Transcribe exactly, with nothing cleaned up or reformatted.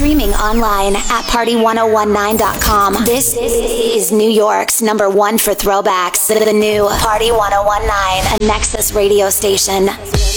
streaming online at party one oh one nine dot com. This is New York's number one for throwbacks, the new Party one oh one nine, a Nexus radio station.